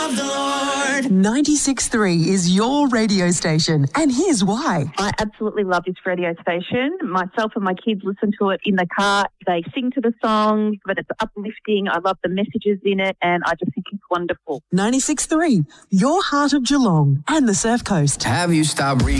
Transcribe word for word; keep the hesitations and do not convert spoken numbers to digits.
of the Lord. ninety-six point three is your radio station, and here's why. I absolutely love this radio station. Myself and my kids listen to it in the car. They sing to the songs, but it's uplifting. I love the messages in it, and I just think it's wonderful. ninety-six point three, your heart of Geelong and the Surf Coast. Have you stopped reading?